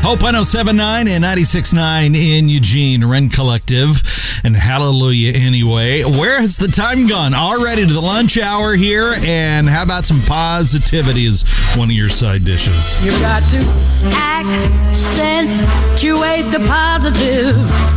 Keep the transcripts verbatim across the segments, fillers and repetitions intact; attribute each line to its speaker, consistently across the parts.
Speaker 1: Hope one oh seven point nine and ninety-six point nine in Eugene, Rend Collective, and Hallelujah Anyway. Where has the time gone? Already to the lunch hour here, and how about some positivity as one of your side dishes?
Speaker 2: You've got to accentuate the positive,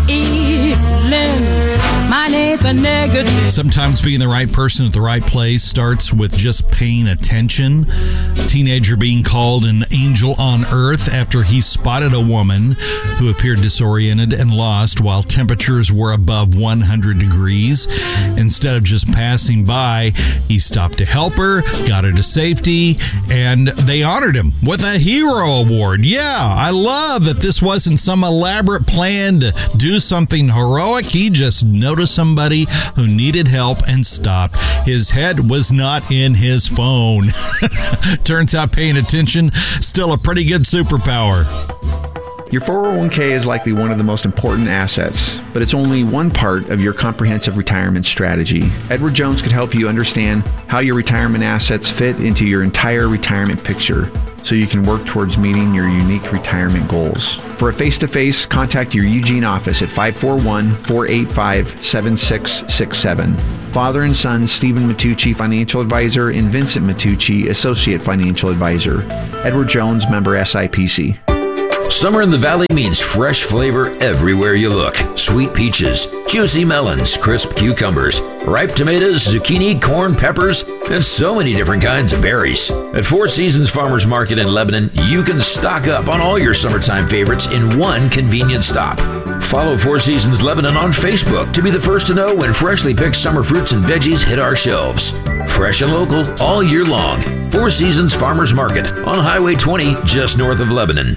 Speaker 2: eliminate the negative.
Speaker 1: Sometimes being the right person at the right place starts with just paying attention. A teenager being called an angel on earth after he spotted a woman who appeared disoriented and lost while temperatures were above one hundred degrees. Instead of just passing by, he stopped to help her, got her to safety, and they honored him with a hero award. Yeah, I love that this wasn't some elaborate plan to do something heroic. He just noticed somebody who needed help and stopped. His head was not in his phone. Turns out paying attention, still a pretty good superpower.
Speaker 3: Your four oh one k is likely one of the most important assets, but it's only one part of your comprehensive retirement strategy. Edward Jones could help you understand how your retirement assets fit into your entire retirement picture, so you can work towards meeting your unique retirement goals. For a face-to-face, contact your Eugene office at five four one, four eight five, seven six six seven. Father and son Stephen Matucci, Financial Advisor, and Vincent Matucci, Associate Financial Advisor. Edward Jones, member S I P C.
Speaker 4: Summer in the Valley means fresh flavor everywhere you look. Sweet peaches, juicy melons, crisp cucumbers, ripe tomatoes, zucchini, corn, peppers, and so many different kinds of berries. At Four Seasons Farmers Market in Lebanon, you can stock up on all your summertime favorites in one convenient stop. Follow Four Seasons Lebanon on Facebook to be the first to know when freshly picked summer fruits and veggies hit our shelves. Fresh and local all year long. Four Seasons Farmers Market on Highway twenty, just north of Lebanon.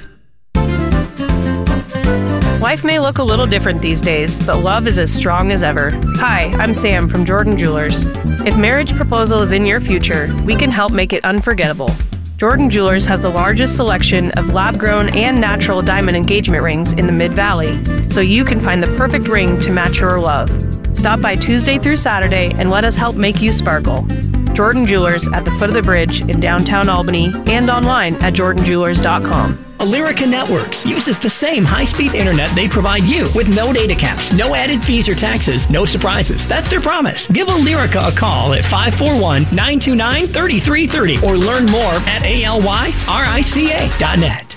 Speaker 5: Life may look a little different these days, but love is as strong as ever. Hi, I'm Sam from Jordan Jewelers. If marriage proposal is in your future, we can help make it unforgettable. Jordan Jewelers has the largest selection of lab-grown and natural diamond engagement rings in the Mid-Valley, so you can find the perfect ring to match your love. Stop by Tuesday through Saturday and let us help make you sparkle. Jordan Jewelers at the foot of the bridge in downtown Albany and online at jordan jewelers dot com.
Speaker 6: Alerica Networks uses the same high-speed internet they provide you with no data caps, no added fees or taxes, no surprises. That's their promise. Give Alerica a call at five four one, nine two nine, three three three zero or learn more at A L Y R I C A dot net.